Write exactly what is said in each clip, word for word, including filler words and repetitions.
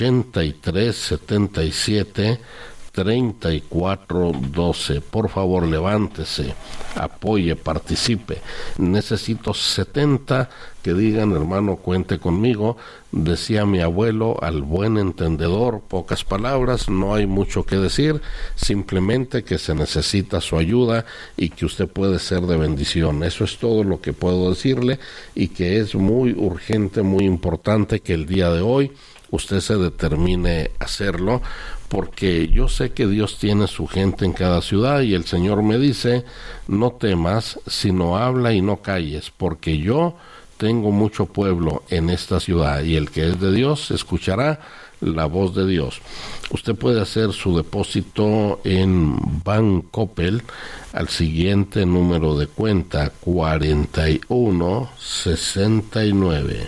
ochenta y tres setenta y siete treinta y cuatro doce. Por favor, levántese, apoye, participe. Necesito setenta que digan: hermano, cuente conmigo. Decía mi abuelo, al buen entendedor, pocas palabras, no hay mucho que decir, simplemente que se necesita su ayuda y que usted puede ser de bendición. Eso es todo lo que puedo decirle, y que es muy urgente, muy importante que el día de hoy usted se determine a hacerlo, porque yo sé que Dios tiene su gente en cada ciudad, y el Señor me dice: no temas, sino habla y no calles, porque yo tengo mucho pueblo en esta ciudad, y el que es de Dios escuchará la voz de Dios. Usted puede hacer su depósito en Bancoppel al siguiente número de cuenta: cuarenta y uno sesenta y nueve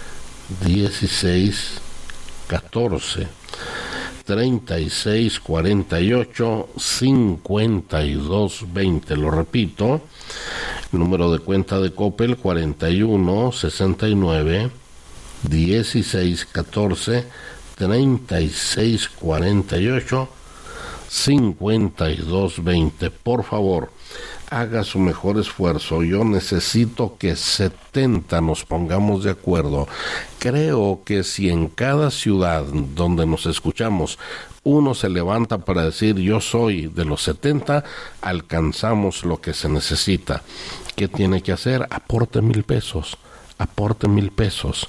dieciséis catorce treinta y seis cuarenta y ocho cincuenta y dos veinte. Lo repito, número de cuenta de Coppel: cuarenta y uno sesenta y nueve dieciséis catorce treinta y seis cuarenta y ocho cincuenta y dos veinte. Por favor, haga su mejor esfuerzo. Yo necesito que setenta nos pongamos de acuerdo. Creo que si en cada ciudad donde nos escuchamos uno se levanta para decir: yo soy de los setenta, alcanzamos lo que se necesita. ¿Qué tiene que hacer? Aporte mil pesos, aporte mil pesos.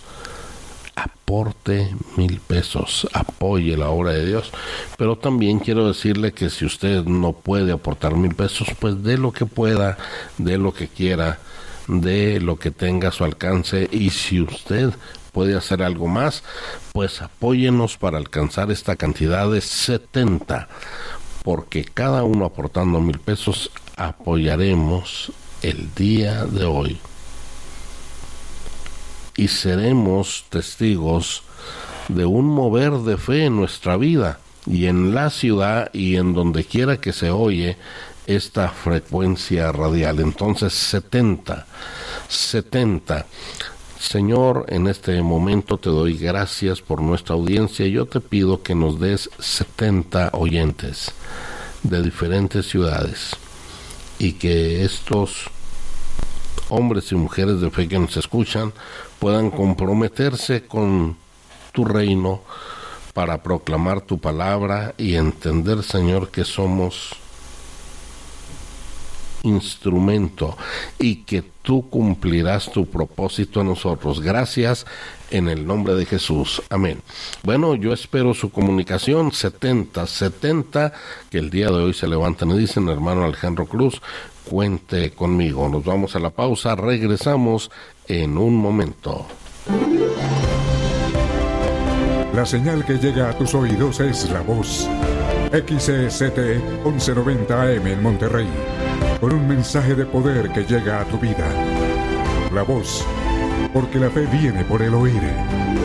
Aporte mil pesos, apoye la obra de Dios. Pero también quiero decirle que si usted no puede aportar mil pesos, pues dé lo que pueda, dé lo que quiera, dé lo que tenga a su alcance. Y si usted puede hacer algo más, pues apóyenos para alcanzar esta cantidad de setenta, porque cada uno aportando mil pesos apoyaremos el día de hoy. Y seremos testigos de un mover de fe en nuestra vida y en la ciudad y en donde quiera que se oye esta frecuencia radial. Entonces, setenta, setenta. Señor, en este momento te doy gracias por nuestra audiencia. Yo te pido que nos des setenta oyentes de diferentes ciudades, y que estos hombres y mujeres de fe que nos escuchan puedan comprometerse con tu reino para proclamar tu palabra y entender, Señor, que somos instrumento y que tú cumplirás tu propósito en nosotros. Gracias, en el nombre de Jesús. Amén. Bueno, yo espero su comunicación. setenta, setenta, que el día de hoy se levantan y dicen: hermano Alejandro Cruz, cuente conmigo. Nos vamos a la pausa, regresamos en un momento. La señal que llega a tus oídos es La Voz. X C C T once noventa A M en Monterrey, con un mensaje de poder que llega a tu vida. La Voz, porque la fe viene por el oír.